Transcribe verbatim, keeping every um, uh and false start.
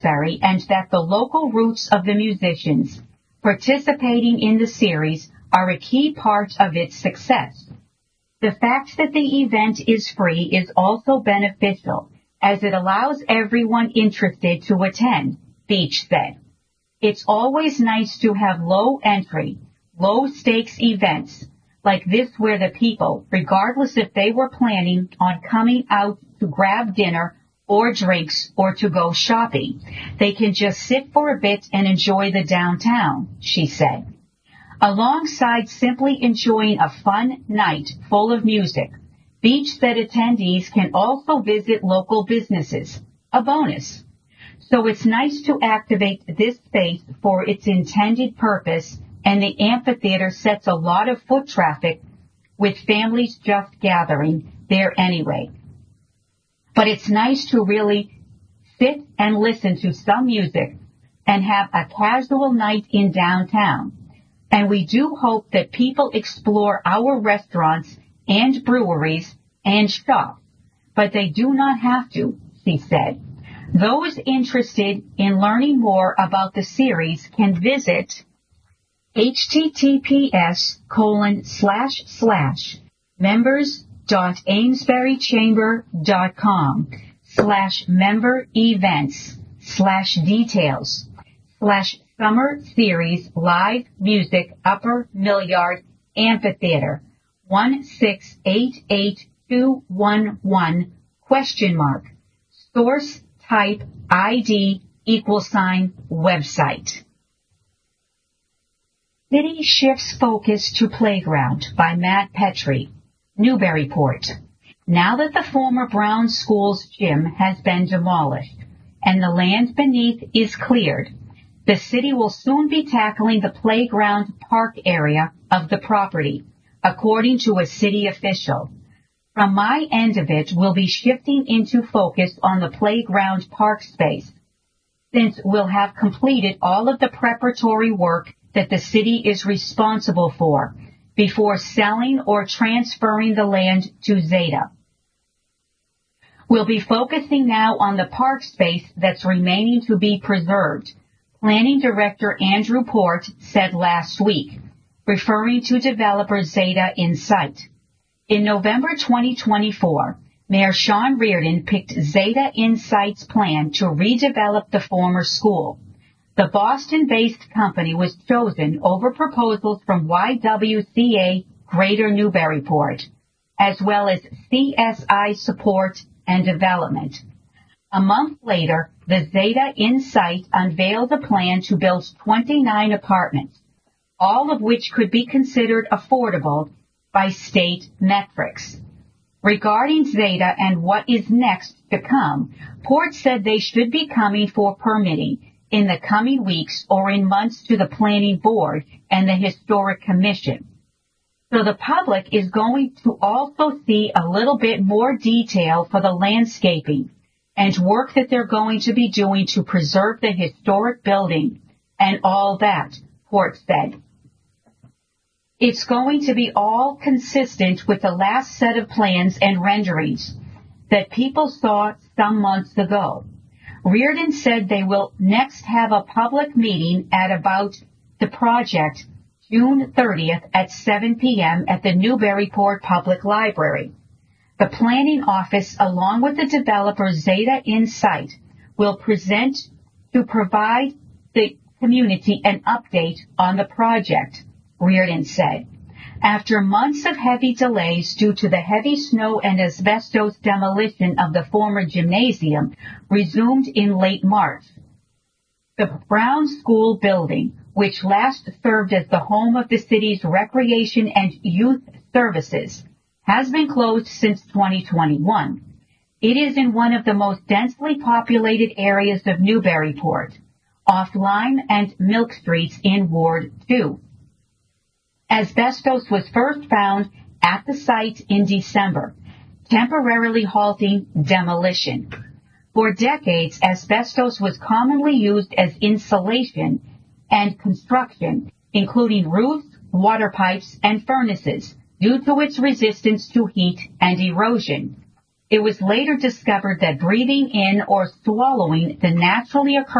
necessary and that the local roots of the musicians participating in the series are a key part of its success. The fact that the event is free is also beneficial, as it allows everyone interested to attend, Beach said. It's always nice to have low entry, low stakes events like this where the people, regardless if they were planning on coming out to grab dinner or drinks or to go shopping, they can just sit for a bit and enjoy the downtown, she said. Alongside simply enjoying a fun night full of music, Beach said attendees can also visit local businesses, a bonus. So it's nice to activate this space for its intended purpose, and the amphitheater sets a lot of foot traffic with families just gathering there anyway. But it's nice to really sit and listen to some music and have a casual night in downtown. And we do hope that people explore our restaurants and breweries and shop, but they do not have to, she said. Those interested in learning more about the series can visit https colon slash slash members dot amesburychamber.com slash member events slash details slash summer series live music upper Millyard Amphitheater one six eight eight two one one question mark source type I D equal sign website. City shifts focus to playground by Matt Petrie, Newburyport. Now that the former Brown School's gym has been demolished and the land beneath is cleared, the city will soon be tackling the playground park area of the property, according to a city official. From my end of it, we'll be shifting into focus on the playground park space, since we'll have completed all of the preparatory work that the city is responsible for before selling or transferring the land to Zeta. We'll be focusing now on the park space that's remaining to be preserved, Planning Director Andrew Port said last week, referring to developer Zeta Insight. In November twenty twenty-four, Mayor Sean Reardon picked Zeta Insight's plan to redevelop the former school. The Boston-based company was chosen over proposals from Y W C A Greater Newburyport, as well as C S I Support and Development. A month later, the Zeta Insight unveiled a plan to build twenty-nine apartments, all of which could be considered affordable by state metrics. Regarding Zeta and what is next to come, Port said they should be coming for permitting in the coming weeks or in months to the Planning Board and the Historic Commission. So the public is going to also see a little bit more detail for the landscaping and work that they're going to be doing to preserve the historic building and all that, Port said. It's going to be all consistent with the last set of plans and renderings that people saw some months ago. Reardon said they will next have a public meeting at about the project June thirtieth at seven p.m. at the Newburyport Public Library. The planning office, along with the developer Zeta Insight, will present to provide the community an update on the project, Reardon said. After months of heavy delays due to the heavy snow and asbestos demolition of the former gymnasium resumed in late March, the Brown School building, which last served as the home of the city's recreation and youth services, has been closed since twenty twenty-one. It is in one of the most densely populated areas of Newburyport, off Lime and Milk Streets in Ward two. Asbestos was first found at the site in December, temporarily halting demolition. For decades, asbestos was commonly used as insulation and construction, including roofs, water pipes, and furnaces, due to its resistance to heat and erosion. It was later discovered that breathing in or swallowing the naturally occurring